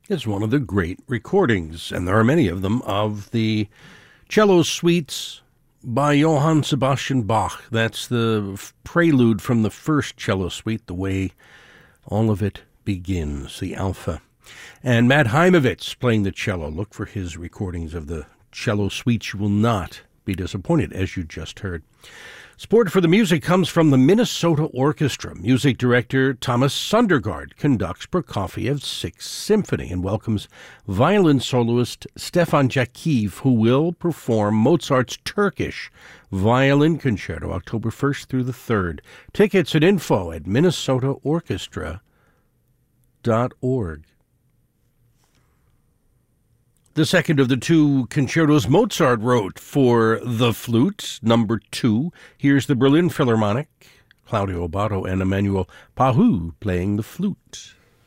is one of the great recordings, and there are many of them, of the cello suites by Johann Sebastian Bach. That's the prelude from the first cello suite, the way all of it begins, the Alpha. And Matt Heimovitz playing the cello. Look for his recordings of the cello suites. You will not be disappointed, as you just heard. Support for the music comes from the Minnesota Orchestra. Music director Thomas Sundergaard conducts Prokofiev's Sixth Symphony and welcomes violin soloist Stefan Jakiv, who will perform Mozart's Turkish Violin Concerto October 1st through the 3rd. Tickets and info at minnesotaorchestra.org. The second of the two concertos Mozart wrote for the flute, number 2. Here's the Berlin Philharmonic, Claudio Abbado and Emmanuel Pahud playing the flute.